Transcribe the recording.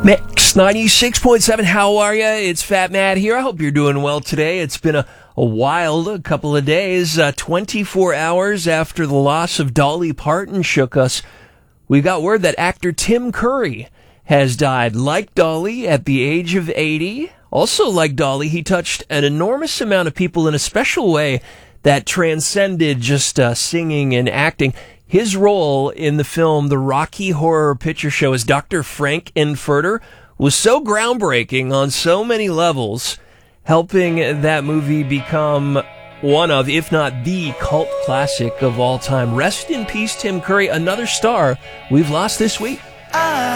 Mix 96.7, how are you? It's Fat Matt here. I hope you're doing well today. It's been a wild couple of days. 24 hours after the loss of Dolly Parton shook us, we got word that actor Tim Curry has died. Like Dolly, at the age of 80. Also like Dolly, he touched an enormous amount of people in a special way that transcended just singing and acting. His role in the film The Rocky Horror Picture Show as Dr. Frank Infurter was so groundbreaking on so many levels, helping that movie become one of, if not the cult classic of all time. Rest in peace, Tim Curry, another star we've lost this week.